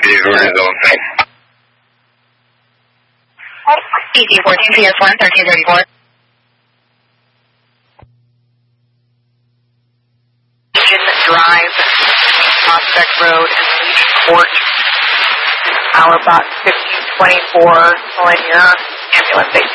vehicle is on thing. ED14 PS1 1334. Drive, Prospect Road, and Legion Court. Hour box 1524, pulling your ambulance